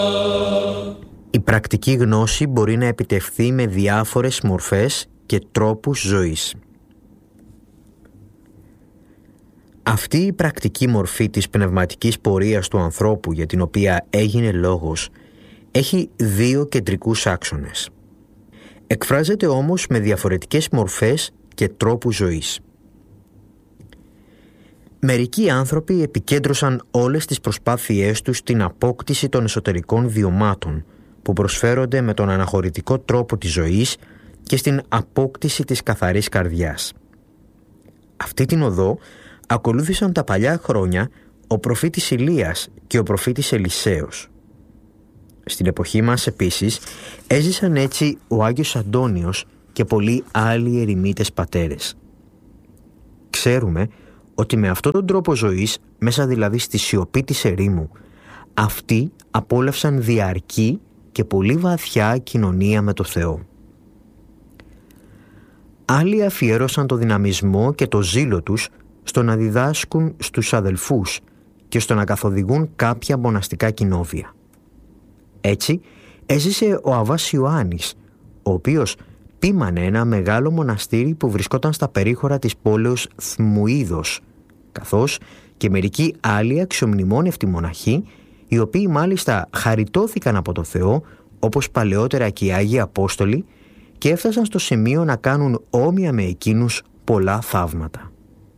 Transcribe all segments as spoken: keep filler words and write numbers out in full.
Η πρακτική γνώση μπορεί να επιτευχθεί με διάφορες μορφές και τρόπους ζωής. Αυτή η πρακτική μορφή της πνευματικής πορείας του ανθρώπου για την οποία έγινε λόγος έχει δύο κεντρικούς άξονες. Εκφράζεται όμως με διαφορετικές μορφές και τρόπους ζωής. Μερικοί άνθρωποι επικέντρωσαν όλες τις προσπάθειές τους στην απόκτηση των εσωτερικών βιωμάτων που προσφέρονται με τον αναχωρητικό τρόπο της ζωής και στην απόκτηση της καθαρής καρδιάς. Αυτή την οδό ακολούθησαν τα παλιά χρόνια ο προφήτης Ηλίας και ο προφήτης Ελισέος. Στην εποχή μας επίσης έζησαν έτσι ο Άγιος Αντώνιος και πολλοί άλλοι ερημίτες πατέρες. Ξέρουμε ότι με αυτόν τον τρόπο ζωής, μέσα δηλαδή στη σιωπή της ερήμου, αυτοί απόλαυσαν διαρκή και πολύ βαθιά κοινωνία με το Θεό. Άλλοι αφιέρωσαν το δυναμισμό και το ζήλο τους στο να διδάσκουν στους αδελφούς και στο να καθοδηγούν κάποια μοναστικά κοινόβια. Έτσι έζησε ο Αββάς Ιωάννης, ο οποίος πήμανε ένα μεγάλο μοναστήρι που βρισκόταν στα περίχωρα της πόλεως Θμουίδος, καθώς και μερικοί άλλοι αξιομνημόνευτοι μοναχοί, οι οποίοι μάλιστα χαριτώθηκαν από το Θεό, όπως παλαιότερα και οι Άγιοι Απόστολοι, και έφτασαν στο σημείο να κάνουν όμοια με εκείνους πολλά θαύματα.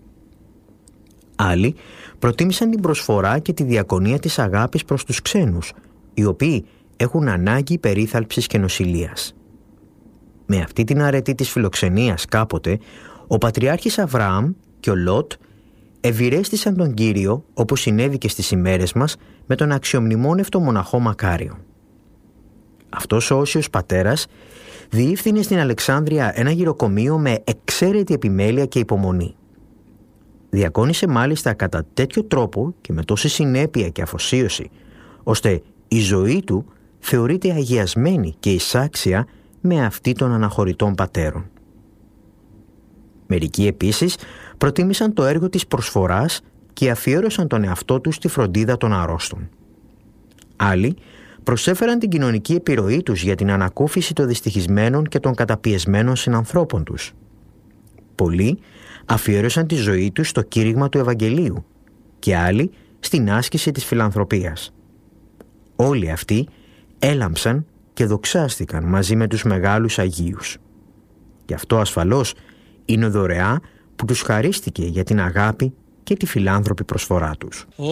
Άλλοι προτίμησαν την προσφορά και τη διακονία της αγάπης προς τους ξένους, οι οποίοι έχουν ανάγκη περίθαλψης και νοσηλείας. Με αυτή την αρετή της φιλοξενίας κάποτε, ο Πατριάρχης Αβραάμ και ο Λότ ευηρέστησαν τον Κύριο, όπως συνέβη και στις ημέρες μας, με τον αξιομνημόνευτο μοναχό Μακάριο. Αυτός ο όσιος πατέρας διεύθυνε στην Αλεξάνδρεια ένα γυροκομείο με εξαίρετη επιμέλεια και υπομονή. Διακόνησε μάλιστα κατά τέτοιο τρόπο και με τόση συνέπεια και αφοσίωση, ώστε η ζωή του θεωρείται αγιασμένη και εισάξια με αυτή των αναχωρητών πατέρων. Μερικοί επίσης προτίμησαν το έργο της προσφοράς και αφιέρωσαν τον εαυτό τους στη φροντίδα των αρρώστων. Άλλοι προσέφεραν την κοινωνική επιρροή τους για την ανακούφιση των δυστυχισμένων και των καταπιεσμένων συνανθρώπων τους. Πολλοί αφιέρωσαν τη ζωή τους στο κήρυγμα του Ευαγγελίου και άλλοι στην άσκηση της φιλανθρωπίας. Όλοι αυτοί έλαμψαν και δοξάστηκαν μαζί με τους μεγάλους Αγίους. Γι' αυτό ασφαλώς είναι δωρεά που τους χαρίστηκε για την αγάπη και τη φιλάνθρωπη προσφορά τους.